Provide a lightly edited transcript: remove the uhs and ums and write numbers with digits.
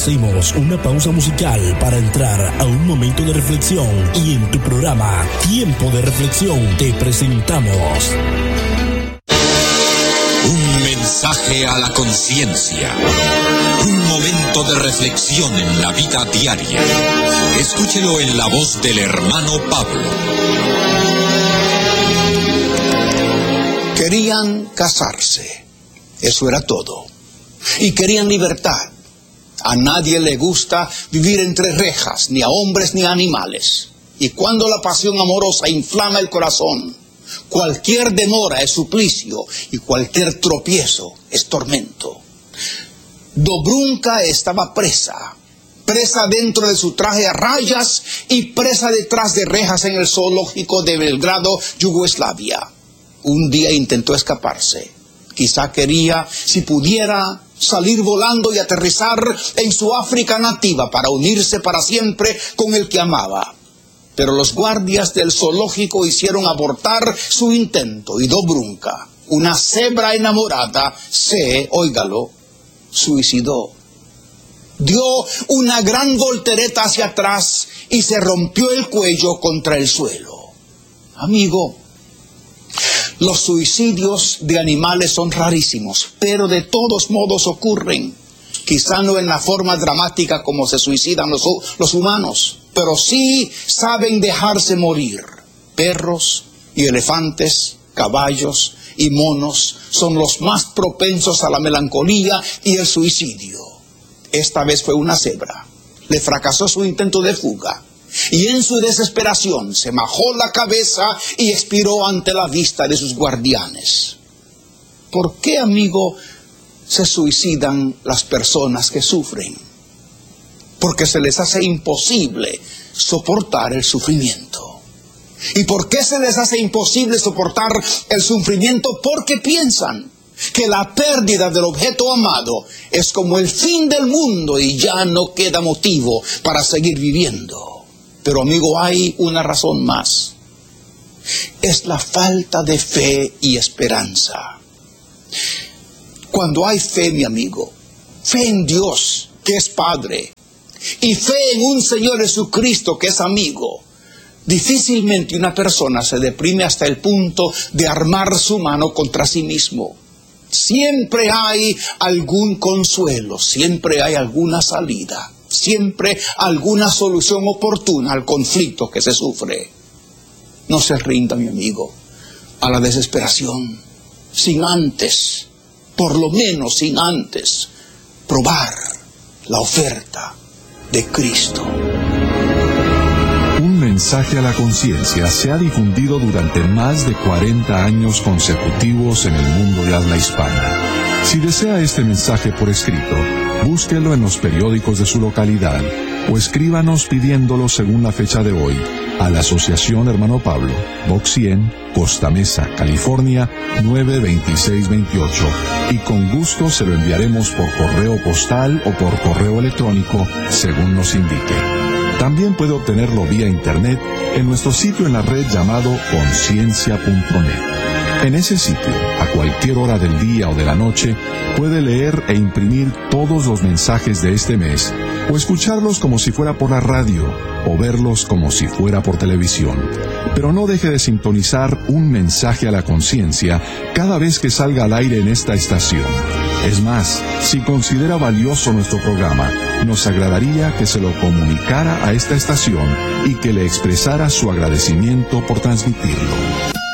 Hacemos una pausa musical para entrar a un momento de reflexión y en tu programa Tiempo de Reflexión te presentamos un mensaje a la conciencia, un momento de reflexión en la vida diaria. Escúchelo en la voz del hermano Pablo. Querían casarse, eso era todo, y querían libertad. A nadie le gusta vivir entre rejas, ni a hombres ni a animales. Y cuando la pasión amorosa inflama el corazón, cualquier demora es suplicio y cualquier tropiezo es tormento. Dobrunka estaba presa dentro de su traje a rayas y presa detrás de rejas en el zoológico de Belgrado, Yugoslavia. Un día intentó escaparse. Quizá quería, si pudiera, salir volando y aterrizar en su África nativa para unirse para siempre con el que amaba. Pero los guardias del zoológico hicieron abortar su intento y Dobrunka, una cebra enamorada, óigalo, suicidó. Dio una gran voltereta hacia atrás y se rompió el cuello contra el suelo. Amigo, los suicidios de animales son rarísimos, pero de todos modos ocurren. Quizá no en la forma dramática como se suicidan los humanos, pero sí saben dejarse morir. Perros y elefantes, caballos y monos son los más propensos a la melancolía y el suicidio. Esta vez fue una cebra. Le fracasó su intento de fuga. Y en su desesperación se majó la cabeza y expiró ante la vista de sus guardianes. ¿Por qué, amigo, se suicidan las personas que sufren? Porque se les hace imposible soportar el sufrimiento. ¿Y por qué se les hace imposible soportar el sufrimiento? Porque piensan que la pérdida del objeto amado es como el fin del mundo y ya no queda motivo para seguir viviendo. Pero amigo, hay una razón más. Es la falta de fe y esperanza. Cuando hay fe, mi amigo, fe en Dios, que es Padre, y fe en un Señor Jesucristo, que es amigo, difícilmente una persona se deprime hasta el punto de armar su mano contra sí mismo. Siempre hay algún consuelo, siempre hay alguna salida. Siempre alguna solución oportuna al conflicto que se sufre. No se rinda, mi amigo, a la desesperación, sin antes, por lo menos sin antes, probar la oferta de Cristo. Un mensaje a la conciencia se ha difundido durante más de 40 años consecutivos en el mundo de habla hispana. Si desea este mensaje por escrito, búsquelo en los periódicos de su localidad o escríbanos pidiéndolo según la fecha de hoy a la Asociación Hermano Pablo, Box 100, Costa Mesa, California, 92628, y con gusto se lo enviaremos por correo postal o por correo electrónico según nos indique. También puede obtenerlo vía internet en nuestro sitio en la red llamado conciencia.net. En ese sitio, a cualquier hora del día o de la noche, puede leer e imprimir todos los mensajes de este mes, o escucharlos como si fuera por la radio, o verlos como si fuera por televisión. Pero no deje de sintonizar un mensaje a la conciencia cada vez que salga al aire en esta estación. Es más, si considera valioso nuestro programa, nos agradaría que se lo comunicara a esta estación y que le expresara su agradecimiento por transmitirlo.